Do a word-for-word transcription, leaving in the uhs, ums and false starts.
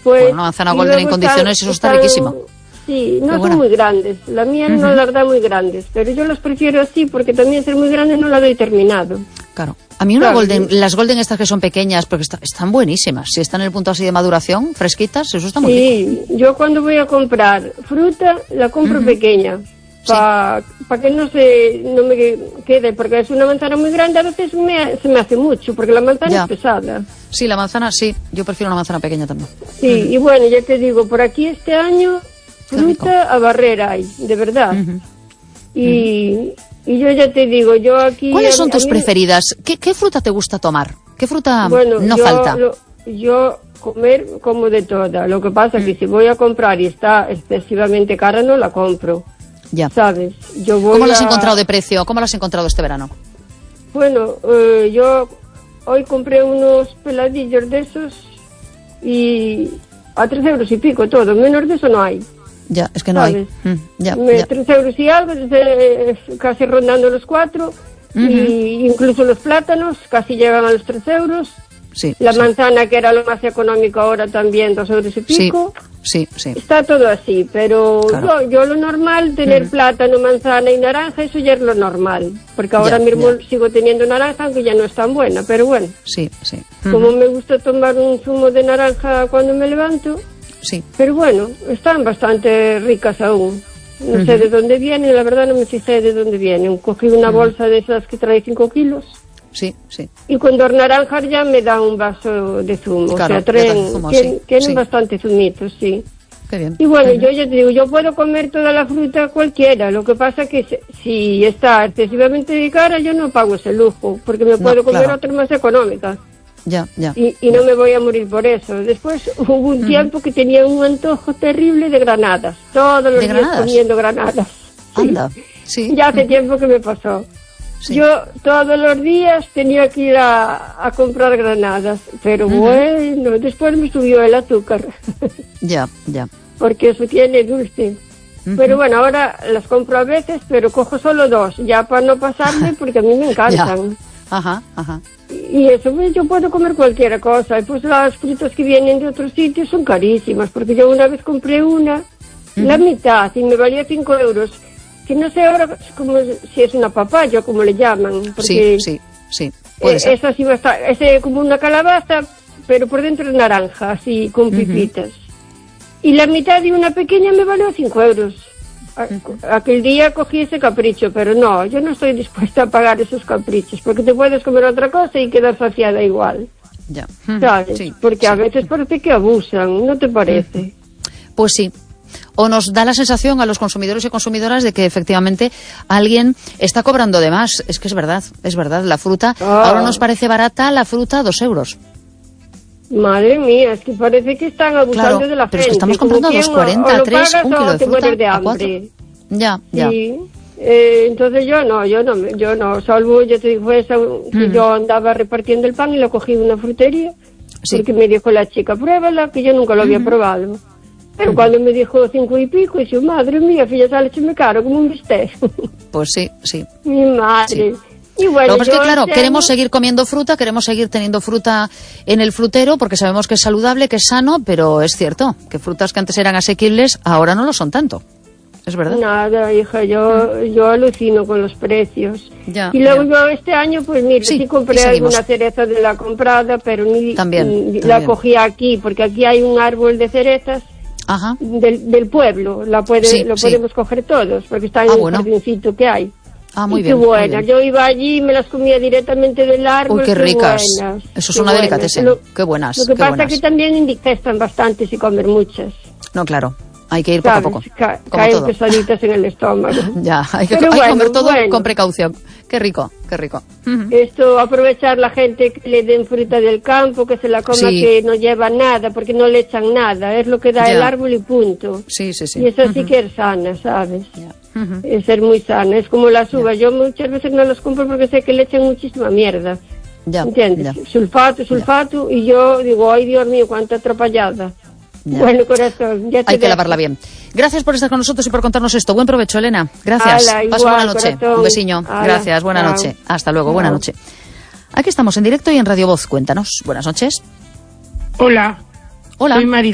Pues, bueno, una manzana golden en condiciones, están, eso está están, riquísimo. Sí, no son muy grandes. La mía uh-huh. no las da muy grandes, pero yo las prefiero así porque también ser muy grande no la doy terminado. Claro. A mí una claro. golden, las golden estas que son pequeñas, porque está, están buenísimas. Si están en el punto así de maduración, fresquitas, eso está muy sí, rico. Sí, yo cuando voy a comprar fruta la compro uh-huh. pequeña. Para sí. pa que no se no me quede, porque es una manzana muy grande, a veces me, se me hace mucho, porque la manzana ya. es pesada. Sí, la manzana, sí, yo prefiero una manzana pequeña también. Sí, uh-huh. y bueno, ya te digo, por aquí este año, fruta a barrer hay, de verdad. Uh-huh. Y, uh-huh. y yo ya te digo, yo aquí... ¿Cuáles son a, tus a mí... preferidas? ¿Qué, ¿Qué fruta te gusta tomar? ¿Qué fruta bueno, no yo, falta? Lo, yo comer como de toda, lo que pasa es uh-huh. que si voy a comprar y está excesivamente cara, no la compro. Ya. ¿Sabes? Yo voy ¿Cómo lo has a... encontrado de precio? ¿Cómo lo has encontrado este verano? Bueno, eh, yo hoy compré unos peladillos de esos y a tres euros y pico todo, menos de eso no hay. Ya, es que no ¿sabes? hay. Mm, ya, Me, ya. Tres euros y algo, desde, casi rondando los cuatro, uh-huh. y incluso los plátanos casi llegan a los tres euros. Sí, la sí. manzana, que era lo más económico, ahora también dos euros y pico. Sí, sí, sí. Está todo así, pero claro. yo, yo lo normal, tener uh-huh. plátano, manzana y naranja, eso ya es lo normal. Porque ahora ya, mismo ya. sigo teniendo naranja, aunque ya no es tan buena, pero bueno. Sí, sí. Uh-huh. Como me gusta tomar un zumo de naranja cuando me levanto. Sí. Pero bueno, están bastante ricas aún. No uh-huh. sé de dónde vienen, la verdad no me fijé de dónde vienen. Cogí una uh-huh. bolsa de esas que trae cinco kilos. Sí, sí. Y cuando naranjas ya me da un vaso de zumo. Claro, o sea, traen, zumo, tienen, sí, tienen sí. bastante zumitos, sí. Qué bien. Y bueno, uh-huh. yo ya te digo, yo puedo comer toda la fruta cualquiera. Lo que pasa que se, si está excesivamente cara, yo no pago ese lujo, porque me puedo no, comer claro. otras más económicas. Ya, ya. Y, y no me voy a morir por eso. Después hubo un uh-huh. tiempo que tenía un antojo terrible de granadas. Todos los ¿De días granadas? comiendo granadas. Anda, sí. Ya hace uh-huh. tiempo que me pasó. Sí. Yo todos los días tenía que ir a, a comprar granadas, pero uh-huh. bueno, después me subió el azúcar. Ya, ya. Porque eso tiene dulce. Uh-huh. Pero bueno, ahora las compro a veces, pero cojo solo dos, ya para no pasarme, porque a mí me encantan. Ajá, ajá. Y eso, pues, yo puedo comer cualquier cosa. Y pues las frutas que vienen de otros sitios son carísimas, porque yo una vez compré una, uh-huh. la mitad, y me valía cinco euros. Que no sé ahora como si es una papaya, como le llaman. Porque, sí, sí, sí. Puede eh, ser. Esa sí va a estar, es como una calabaza, pero por dentro es naranja, así, con pipitas. Uh-huh. Y la mitad de una pequeña me valió cinco euros. Uh-huh. Aquel día cogí ese capricho, pero no, yo no estoy dispuesta a pagar esos caprichos, porque te puedes comer otra cosa y quedar saciada igual. Ya. ¿Sabes? Sí, porque sí. a veces parece que abusan, ¿no te parece? Uh-huh. Pues sí. O nos da la sensación a los consumidores y consumidoras de que efectivamente alguien está cobrando de más. Es que es verdad, es verdad. La fruta, ah. ahora nos parece barata la fruta, dos euros. Madre mía, es que parece que están abusando claro, de la pero gente. Es que estamos comprando a dos cuarenta, tres, un kilo de fruta, de a hambre. cuatro. Ya, ya. Sí. Eh, entonces yo no, yo no, yo no, salvo, yo te digo, esa, que mm. yo andaba repartiendo el pan y lo cogí de una frutería, sí. porque me dijo la chica, pruébala, que yo nunca lo había mm. probado. Pero uh-huh. cuando me dijo cinco y pico, dije, madre mía, filla, sale me caro como un bistec. Pues sí, sí. Mi madre. Sí. Y bueno, lo que pasa es que, claro, este queremos año... seguir comiendo fruta, queremos seguir teniendo fruta en el frutero, porque sabemos que es saludable, que es sano, pero es cierto que frutas que antes eran asequibles, ahora no lo son tanto. Es verdad. Nada, hija, yo, yo alucino con los precios. Ya, y luego ya. yo este año, pues mira, sí, sí compré alguna cereza de la comprada, pero ni, también, ni también. la cogí aquí, porque aquí hay un árbol de cerezas. Ajá. Del, del pueblo, la puede, sí, lo sí. podemos coger todos, porque está en ah, el bueno. jardincito que hay. Ah, muy y bien. Qué buena, muy bien. yo iba allí y me las comía directamente del árbol. Uy, qué, qué ricas. Buenas, Eso es qué una buenas. delicatessen. Lo, qué buenas. Lo que qué pasa buenas. es que también indigestan bastante si comer muchas. No, claro. Hay que ir poco ¿sabes? a poco. Ca como caen todo. pesaditas en el estómago. Ya, hay que, Pero hay bueno, que comer todo bueno. con precaución. Qué rico, qué rico. Uh-huh. Esto, aprovechar la gente que le den fruta del campo, que se la coma, sí. que no lleva nada, porque no le echan nada. Es lo que da ya. el árbol y punto. Sí, sí, sí. Y eso uh-huh. sí que es sana, ¿sabes? Yeah. Uh-huh. Es ser muy sana. Es como las uvas. Yeah. Yo muchas veces no las compro porque sé que le echan muchísima mierda. Ya. ¿Entiendes? Yeah. Sulfato, sulfato. Yeah. Y yo digo, ay Dios mío, cuánta atropellada. Ya. Bueno, corazón, ya te hay que dejo. lavarla bien. Gracias por estar con nosotros y por contarnos esto. Buen provecho, Elena. Gracias. Ala, Pasa buena noche. Corazón. Un besiño. Ala, gracias. Buena chao. noche. Hasta luego. Chao. Buena noche. Aquí estamos en directo y en Radio Voz. Cuéntanos. Buenas noches. Hola. Hola. Soy Mari.